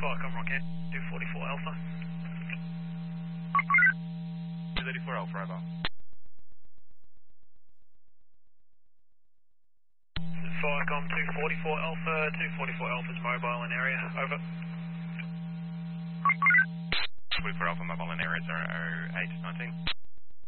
Viacom Rocket, 244 Alpha. 234 Alpha, over. Viacom 244 Alpha, 244 Alpha's mobile in area, over. 244 Alpha, mobile in area 0819.